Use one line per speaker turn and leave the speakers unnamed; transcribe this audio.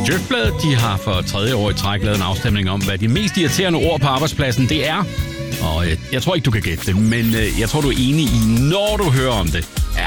Djøfbladet, de har for 3. år i træk lavet en afstemning om, hvad de mest irriterende ord på arbejdspladsen det er. Og jeg tror ikke, du kan gætte det, men jeg tror, du er enig i, når du hører om det,